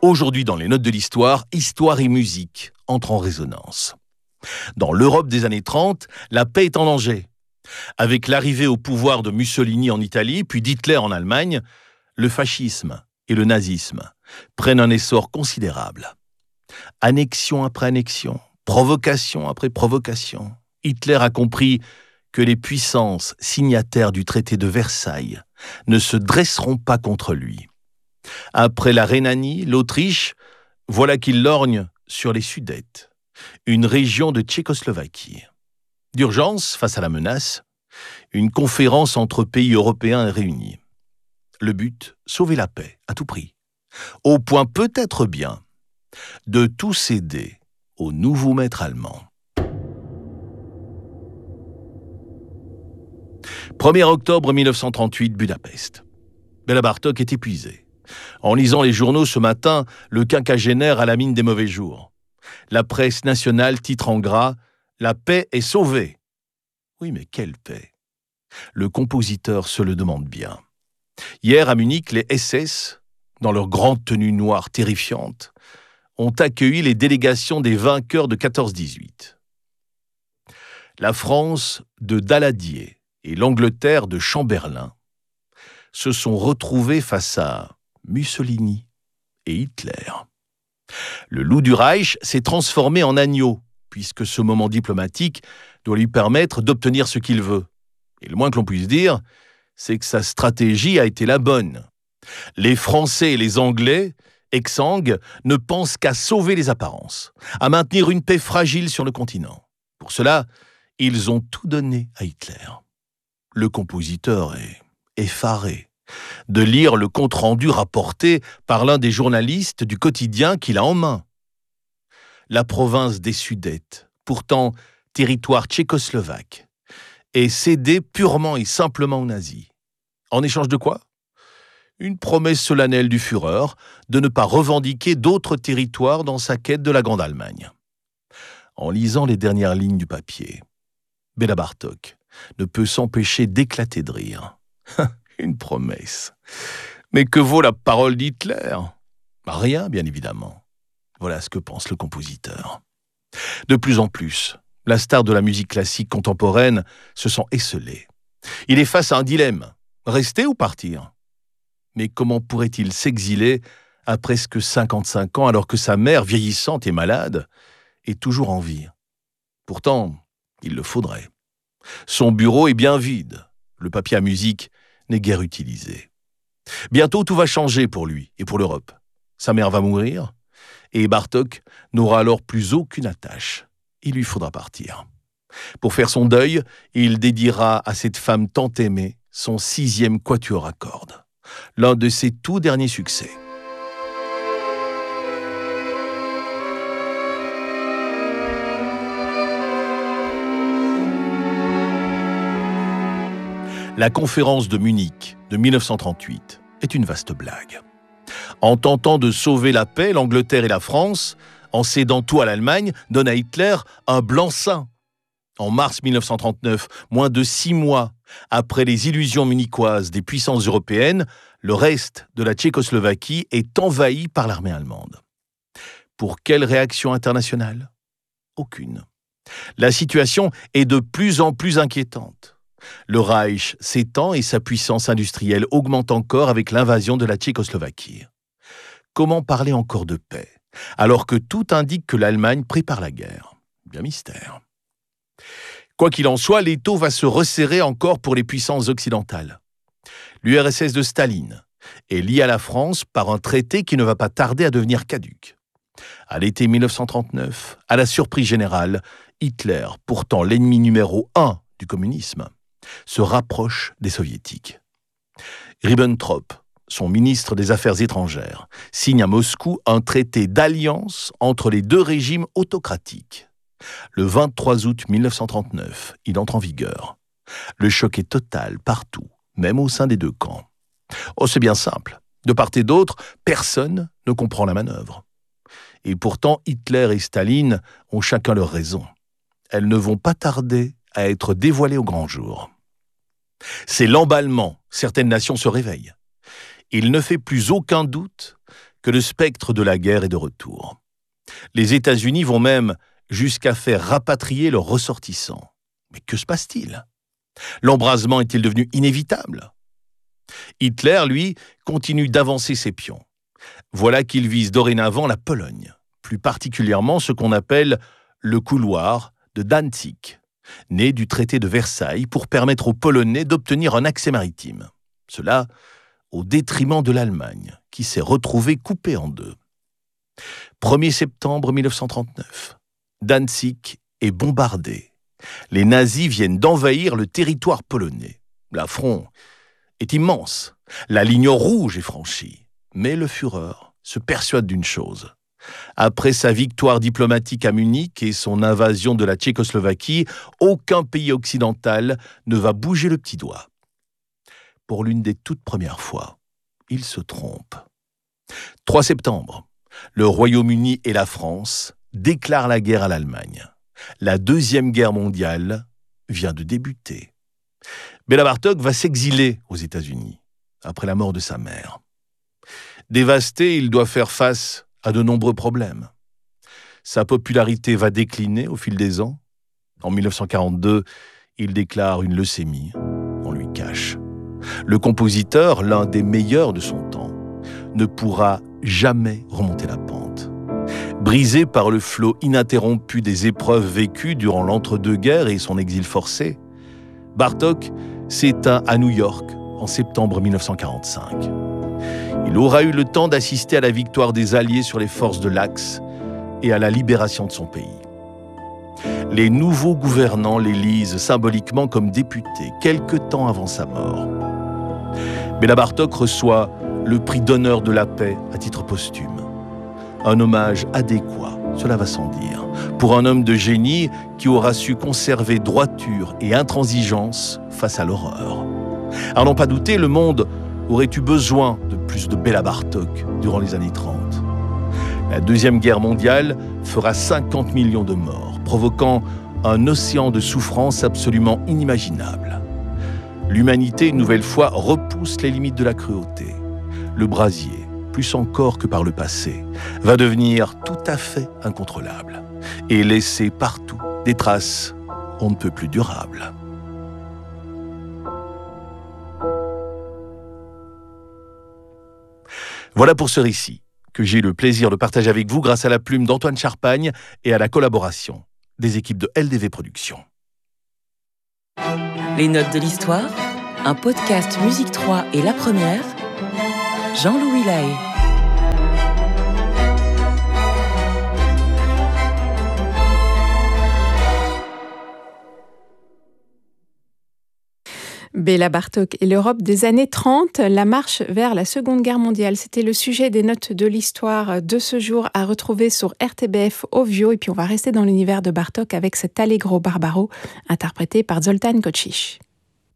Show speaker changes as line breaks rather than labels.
Aujourd'hui, dans les notes de l'histoire, histoire et musique entrent en résonance. Dans l'Europe des années 30, la paix est en danger. Avec l'arrivée au pouvoir de Mussolini en Italie, puis d'Hitler en Allemagne, le fascisme et le nazisme prennent un essor considérable. Annexion après annexion, provocation après provocation, Hitler a compris que les puissances signataires du traité de Versailles ne se dresseront pas contre lui. Après la Rhénanie, l'Autriche, voilà qu'il lorgne sur les Sudètes, une région de Tchécoslovaquie. D'urgence, face à la menace, une conférence entre pays européens est réunie. Le but, sauver la paix, à tout prix. Au point peut-être bien de tout céder au nouveau maître allemand. 1er octobre 1938, Budapest. Béla Bartók est épuisé. En lisant les journaux ce matin, le quinquagénaire a la mine des mauvais jours. La presse nationale titre en gras « La paix est sauvée ». Oui, mais quelle paix? Le compositeur se le demande bien. Hier, à Munich, les SS, dans leur grande tenue noire terrifiante, ont accueilli les délégations des vainqueurs de 14-18. La France de Daladier et l'Angleterre de Chamberlain se sont retrouvés face à Mussolini et Hitler. Le loup du Reich s'est transformé en agneau, puisque ce moment diplomatique doit lui permettre d'obtenir ce qu'il veut. Et le moins que l'on puisse dire, c'est que sa stratégie a été la bonne. Les Français et les Anglais, exsangues, ne pensent qu'à sauver les apparences, à maintenir une paix fragile sur le continent. Pour cela, ils ont tout donné à Hitler. Le compositeur est effaré de lire le compte-rendu rapporté par l'un des journalistes du quotidien qu'il a en main. La province des Sudètes, pourtant territoire tchécoslovaque, est cédée purement et simplement aux nazis. En échange de quoi? Une promesse solennelle du Führer de ne pas revendiquer d'autres territoires dans sa quête de la Grande Allemagne. En lisant les dernières lignes du papier, Béla Bartók ne peut s'empêcher d'éclater de rire. Une promesse. Mais que vaut la parole d'Hitler? Rien, bien évidemment. Voilà ce que pense le compositeur. De plus en plus, la star de la musique classique contemporaine se sent esseulée. Il est face à un dilemme. Rester ou partir? Mais comment pourrait-il s'exiler à presque 55 ans alors que sa mère, vieillissante et malade, est toujours en vie? Pourtant, il le faudrait. Son bureau est bien vide. Le papier à musique n'est guère utilisé. Bientôt, tout va changer pour lui et pour l'Europe. Sa mère va mourir et Bartók n'aura alors plus aucune attache. Il lui faudra partir. Pour faire son deuil, il dédiera à cette femme tant aimée son 6e quatuor à cordes, l'un de ses tout derniers succès. La conférence de Munich de 1938 est une vaste blague. En tentant de sauver la paix, l'Angleterre et la France, en cédant tout à l'Allemagne, donnent à Hitler un blanc-seing. En mars 1939, moins de 6 mois après les illusions munichoises des puissances européennes, le reste de la Tchécoslovaquie est envahi par l'armée allemande. Pour quelle réaction internationale? Aucune. La situation est de plus en plus inquiétante. Le Reich s'étend et sa puissance industrielle augmente encore avec l'invasion de la Tchécoslovaquie. Comment parler encore de paix, alors que tout indique que l'Allemagne prépare la guerre? Bien mystère. Quoi qu'il en soit, l'étau va se resserrer encore pour les puissances occidentales. L'URSS de Staline est liée à la France par un traité qui ne va pas tarder à devenir caduc. À l'été 1939, à la surprise générale, Hitler, pourtant l'ennemi numéro 1 du communisme, se rapproche des soviétiques. Ribbentrop, son ministre des Affaires étrangères, signe à Moscou un traité d'alliance entre les deux régimes autocratiques. Le 23 août 1939, il entre en vigueur. Le choc est total partout, même au sein des deux camps. Oh, c'est bien simple. De part et d'autre, personne ne comprend la manœuvre. Et pourtant, Hitler et Staline ont chacun leur raison. Elles ne vont pas tarder à être dévoilées au grand jour. C'est l'emballement. Certaines nations se réveillent. Il ne fait plus aucun doute que le spectre de la guerre est de retour. Les États-Unis vont même jusqu'à faire rapatrier leurs ressortissants. Mais que se passe-t-il ? L'embrasement est-il devenu inévitable ? Hitler, lui, continue d'avancer ses pions. Voilà qu'il vise dorénavant la Pologne, plus particulièrement ce qu'on appelle le couloir de Danzig, né du traité de Versailles pour permettre aux Polonais d'obtenir un accès maritime. Cela au détriment de l'Allemagne, qui s'est retrouvée coupée en deux. 1er septembre 1939, Danzig est bombardé. Les nazis viennent d'envahir le territoire polonais. L'affront est immense. La ligne rouge est franchie. Mais le Führer se persuade d'une chose. Après sa victoire diplomatique à Munich et son invasion de la Tchécoslovaquie, aucun pays occidental ne va bouger le petit doigt. Pour l'une des toutes premières fois, il se trompe. 3 septembre, le Royaume-Uni et la France déclarent la guerre à l'Allemagne. La Deuxième Guerre mondiale vient de débuter. Béla Bartók va s'exiler aux États-Unis après la mort de sa mère. Dévasté, il doit faire face à de nombreux problèmes. Sa popularité va décliner au fil des ans. En 1942, il déclare une leucémie. On lui cache. Le compositeur, l'un des meilleurs de son temps, ne pourra jamais remonter la pente. Brisé par le flot ininterrompu des épreuves vécues durant l'entre-deux-guerres et son exil forcé, Bartók s'éteint à New York en septembre 1945. Il aura eu le temps d'assister à la victoire des Alliés sur les forces de l'Axe et à la libération de son pays. Les nouveaux gouvernants l'élisent symboliquement comme député, quelque temps avant sa mort. Béla Bartók reçoit le prix d'honneur de la paix à titre posthume. Un hommage adéquat, cela va sans dire, pour un homme de génie qui aura su conserver droiture et intransigeance face à l'horreur. À n'en pas douter, le monde aurait eu besoin de plus de Béla Bartók durant les années 30. La Deuxième Guerre mondiale fera 50 millions de morts, provoquant un océan de souffrance absolument inimaginable. L'humanité, une nouvelle fois, repousse les limites de la cruauté. Le brasier, plus encore que par le passé, va devenir tout à fait incontrôlable et laisser partout des traces on ne peut plus durables. Voilà pour ce récit que j'ai eu le plaisir de partager avec vous grâce à la plume d'Antoine Charpagne et à la collaboration des équipes de LDV Productions.
Les notes de l'histoire, un podcast Musique 3 et La Première, Jean-Louis Lahaye.
Béla Bartók et l'Europe des années 30, la marche vers la Seconde Guerre mondiale. C'était le sujet des notes de l'histoire de ce jour à retrouver sur RTBF Ovio. Et puis on va rester dans l'univers de Bartók avec cet Allegro Barbaro interprété par Zoltán Kocsis.